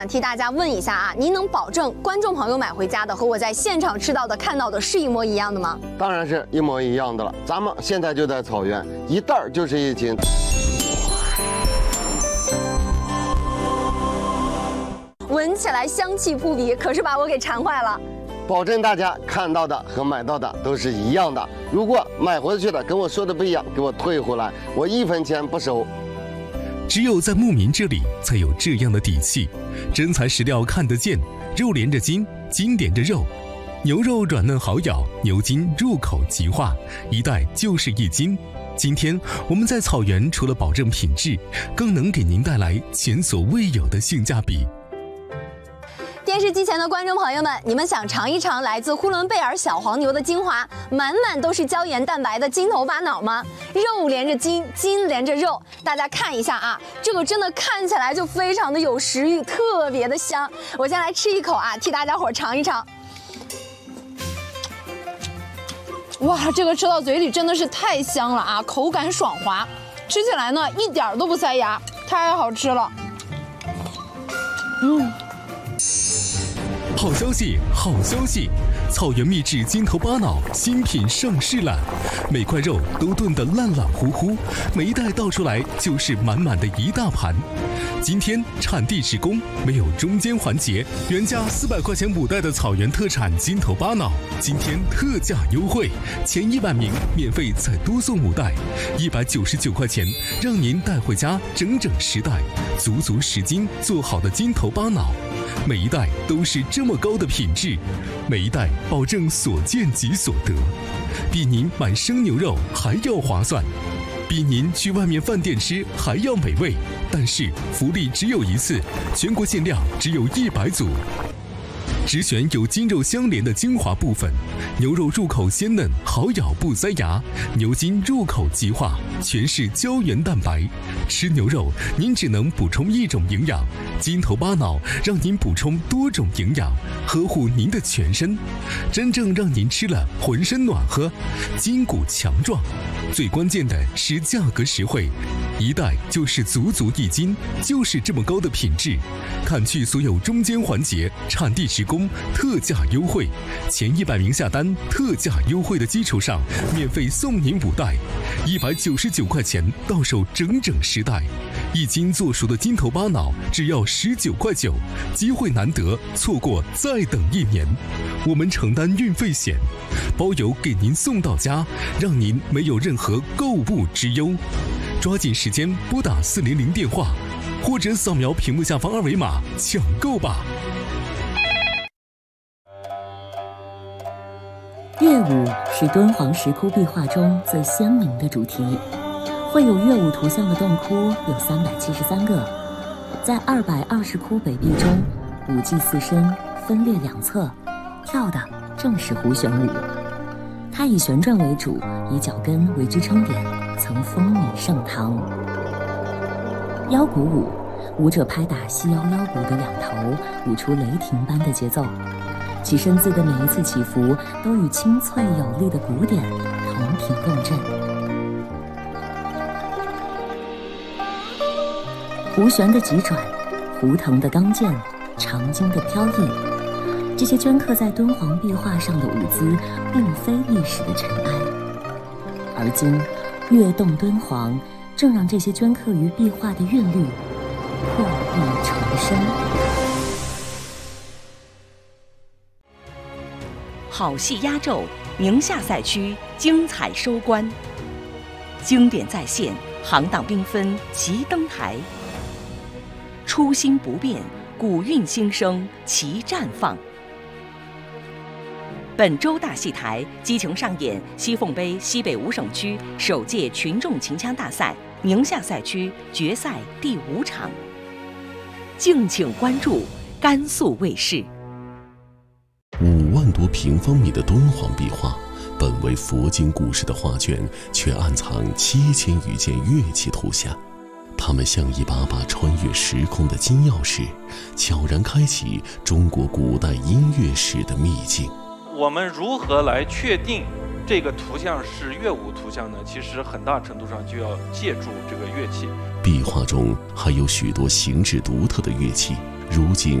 替大家问一下啊，您能保证观众朋友买回家的和我在现场吃到的、看到的是一模一样的吗？ 当然是一模一样的了。咱们现在就在草原，一袋就是1斤。 闻起来香气扑鼻，可是把我给馋坏了。 保证大家看到的和买到的都是一样的。如果买回去的跟我说的不一样，给我退回来，我1分钱不收。 只有在牧民这里才有这样的底气，真材实料看得见，肉连着筋，筋连着肉，牛肉软嫩好咬，牛筋入口即化，一袋就是1斤。今天我们在草原除了保证品质，更能给您带来前所未有的性价比。 电视机前的观众朋友们，你们想尝一尝来自呼伦贝尔小黄牛的精华，满满都是胶原蛋白的筋头巴脑吗？肉连着筋，筋连着肉，大家看一下啊，这个真的看起来就非常的有食欲，特别的香。我先来吃一口啊，替大家伙尝一尝。哇，这个吃到嘴里真的是太香了啊，口感爽滑，吃起来呢一点都不塞牙，太好吃了。 好消息，好消息！草原秘制筋头巴脑新品上市了，每块肉都炖得烂烂糊糊，每一袋倒出来就是满满的一大盘。今天产地直供，没有中间环节，原价400块钱5袋的草原特产筋头巴脑，今天特价优惠，前100名免费再多送5袋，199块钱，让您带回家整整10袋，足足10斤做好的筋头巴脑。每一袋都是这么高的品质，每一袋保证所见即所得，比您买生牛肉还要划算，比您去外面饭店吃还要美味。但是福利只有一次，全国限量只有100组，只选有筋肉相连的精华部分，牛肉入口鲜嫩好咬不塞牙，牛筋入口即化，全是胶原蛋白。吃牛肉您只能补充1种营养，筋头巴脑让您补充多种营养，呵护您的全身，真正让您吃了浑身暖和，筋骨强壮。最关键的是价格实惠，一袋就是足足1斤，就是这么高的品质，砍去所有中间环节，产地直供，特价优惠，前100名下单，特价优惠的基础上，免费送您5袋，199块钱到手整整10袋，1斤做熟的筋头巴脑只要19块9，机会难得，错过再等1年。我们承担运费险，包邮给您送到家，让您没有任何购物之忧。抓紧时间拨打400电话，或者扫描屏幕下方2维码抢购吧。 乐舞是敦煌石窟壁画中最鲜明的主题，绘有乐舞图像的洞窟有373个，在220窟北壁中，5祭4身分列2侧，跳的正是胡旋舞。它以旋转为主，以脚跟为支撑点，曾风靡盛唐。腰鼓舞，舞者拍打细腰腰鼓的2头，舞出雷霆般的节奏，其身姿的每一次起伏都与清脆有力的鼓点同频共振。胡旋的急转，胡腾的刚健，长经的飘逸，这些镌刻在敦煌壁画上的舞姿，并非历史的尘埃。而今，跃动敦煌，正让这些镌刻于壁画的韵律破壁重生。 好戏压轴，宁夏赛区精彩收官，经典再现，行当缤纷齐登台。初心不变，古韵新生齐绽放。本周大戏台激情上演西凤杯西北5省区首届群众秦腔大赛宁夏赛区决赛第5场，敬请关注甘肃卫视。 5万多平方米的敦煌壁画，本为佛经故事的画卷，却暗藏7000余件乐器图像。它们像一把把穿越时空的金钥匙，悄然开启中国古代音乐史的秘境。 我们如何来确定这个图像是乐舞图像呢？其实很大程度上就要借助这个乐器。 壁画中还有许多形制独特的乐器， 如今